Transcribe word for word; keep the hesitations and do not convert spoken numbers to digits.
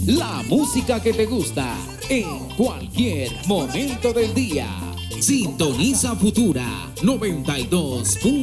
La música que te gusta en cualquier momento del día. Sintoniza Futura noventa y dos punto